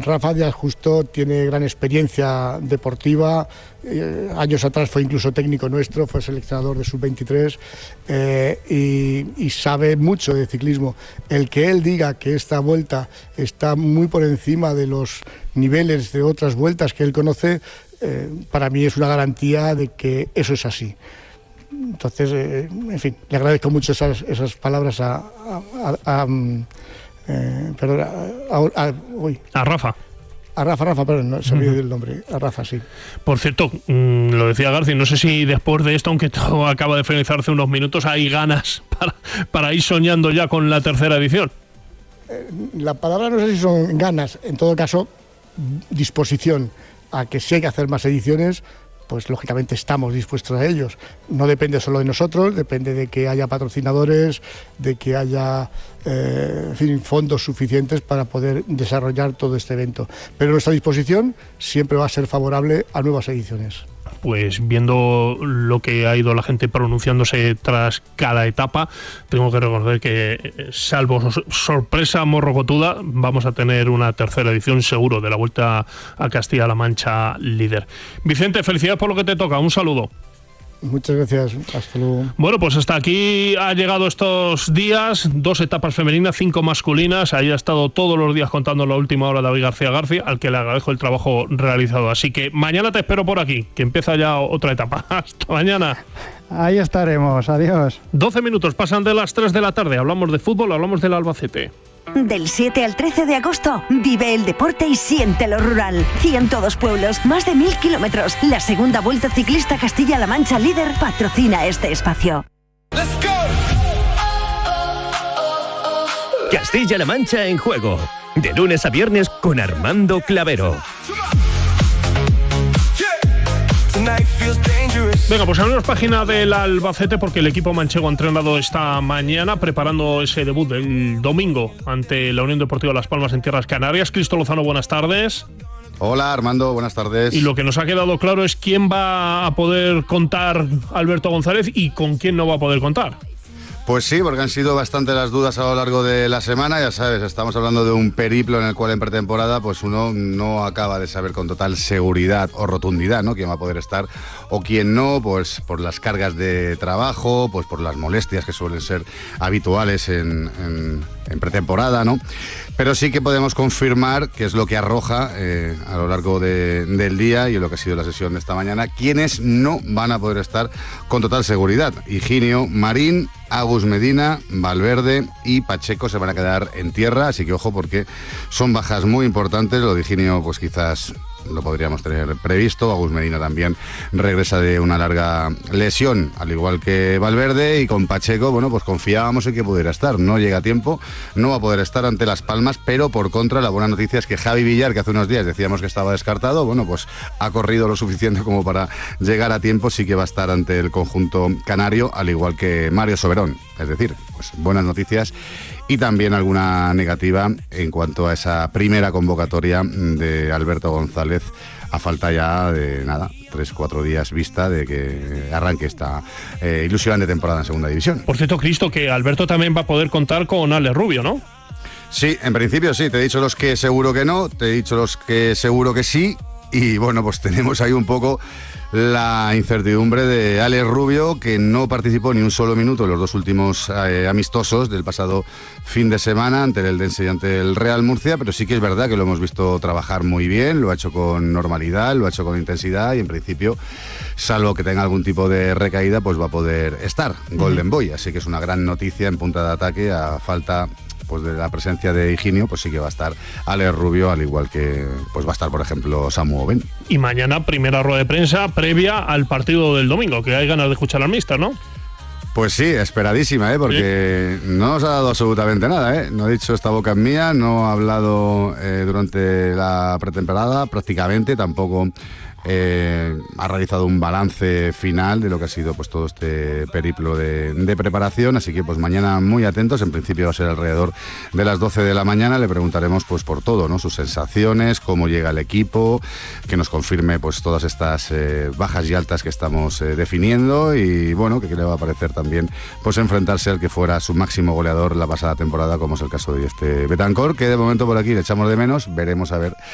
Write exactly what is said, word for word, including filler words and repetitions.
Rafa Díaz Justo tiene gran experiencia deportiva, eh, años atrás fue incluso técnico nuestro, fue seleccionador de sub veintitrés eh, y, y sabe mucho de ciclismo. El que él diga que esta vuelta está muy por encima de los niveles de otras vueltas que él conoce, eh, para mí es una garantía de que eso es así. Entonces, eh, en fin, le agradezco mucho esas, esas palabras a... a, a, a Eh, perdón, a, a, a, uy. a Rafa. A Rafa, Rafa, perdón, no se me olvidó el nombre. A Rafa, sí. Por cierto, mmm, lo decía García, no sé si después de esto, aunque todo acaba de finalizar hace unos minutos, hay ganas para, para ir soñando ya con la tercera edición. Eh, la palabra no sé si son ganas, en todo caso, disposición a que si hay que hacer más ediciones, pues lógicamente estamos dispuestos a ellos. No depende solo de nosotros, depende de que haya patrocinadores, de que haya eh, en fin, fondos suficientes para poder desarrollar todo este evento. Pero nuestra disposición siempre va a ser favorable a nuevas ediciones. Pues viendo lo que ha ido la gente pronunciándose tras cada etapa, tengo que reconocer que, salvo sorpresa morrocotuda, vamos a tener una tercera edición seguro de la Vuelta a Castilla-La Mancha líder. Vicente, felicidades por lo que te toca, un saludo. Muchas gracias, hasta luego. Bueno, pues hasta aquí ha llegado estos días, dos etapas femeninas, cinco masculinas. Ahí ha estado todos los días contando la última hora David García García, al que le agradezco el trabajo realizado. Así que mañana te espero por aquí, que empieza ya otra etapa. Hasta mañana. Ahí estaremos, adiós. doce minutos pasan de las tres de la tarde, hablamos de fútbol, hablamos del Albacete. Del siete al trece de agosto, vive el deporte y siente lo rural. ciento dos pueblos, más de mil kilómetros. La segunda Vuelta Ciclista Castilla-La Mancha líder patrocina este espacio. Castilla-La Mancha en juego. De lunes a viernes con Armando Clavero. Venga, pues abrimos página del Albacete porque el equipo manchego ha entrenado esta mañana preparando ese debut del domingo ante la Unión Deportiva Las Palmas en Tierras Canarias. Cristo Lozano, buenas tardes. Hola Armando, buenas tardes. Y lo que nos ha quedado claro es quién va a poder contar Alberto González y con quién no va a poder contar. Pues sí, porque han sido bastante las dudas a lo largo de la semana, ya sabes, estamos hablando de un periplo en el cual en pretemporada pues uno no acaba de saber con total seguridad o rotundidad, ¿no?, quién va a poder estar o quién no, pues por las cargas de trabajo, pues por las molestias que suelen ser habituales en, en, en pretemporada, ¿no? Pero sí que podemos confirmar, que es lo que arroja eh, a lo largo de, del día y lo que ha sido la sesión de esta mañana, quienes no van a poder estar con total seguridad. Higinio, Marín, Agus Medina, Valverde y Pacheco se van a quedar en tierra, así que ojo porque son bajas muy importantes. Lo de Higinio pues quizás lo podríamos tener previsto. Agus Medina también regresa de una larga lesión, al igual que Valverde, y con Pacheco, bueno, pues confiábamos en que pudiera estar. No llega a tiempo, no va a poder estar ante Las Palmas, pero por contra la buena noticia es que Javi Villar, que hace unos días decíamos que estaba descartado, bueno, pues ha corrido lo suficiente como para llegar a tiempo, sí que va a estar ante el conjunto canario, al igual que Mario Soberón. Es decir, pues buenas noticias y también alguna negativa en cuanto a esa primera convocatoria de Alberto González a falta ya de nada, tres, cuatro días vista de que arranque esta eh, ilusionante temporada en Segunda División. Por cierto, Cristo, que Alberto también va a poder contar con Alex Rubio, ¿no? Sí, en principio sí, te he dicho los que seguro que no, te he dicho los que seguro que sí, y bueno, pues tenemos ahí un poco la incertidumbre de Alex Rubio, que no participó ni un solo minuto en los dos últimos eh, amistosos del pasado fin de semana ante el Eldense y ante el Real Murcia, pero sí que es verdad que lo hemos visto trabajar muy bien, lo ha hecho con normalidad, lo ha hecho con intensidad y en principio, salvo que tenga algún tipo de recaída, pues va a poder estar Golden Boy, así que es una gran noticia en punta de ataque a falta pues de la presencia de Higinio, pues sí que va a estar Alex Rubio, al igual que pues va a estar, por ejemplo, Samu Oben. Y mañana primera rueda de prensa previa al partido del domingo, que hay ganas de escuchar al míster, ¿no? Pues sí, esperadísima, ¿eh? Porque ¿sí? No nos ha dado absolutamente nada, ¿eh? No ha dicho esta boca es mía, no ha hablado eh, durante la pretemporada prácticamente, tampoco Eh, ha realizado un balance final de lo que ha sido pues todo este periplo de, de preparación, así que pues mañana muy atentos. En principio va a ser alrededor de las doce de la mañana, le preguntaremos pues por todo, ¿no? Sus sensaciones, cómo llega el equipo, que nos confirme pues todas estas eh, bajas y altas que estamos eh, definiendo y bueno, que, que le va a parecer también pues enfrentarse al que fuera su máximo goleador la pasada temporada, como es el caso de este Betancor, que de momento por aquí le echamos de menos. Veremos a ver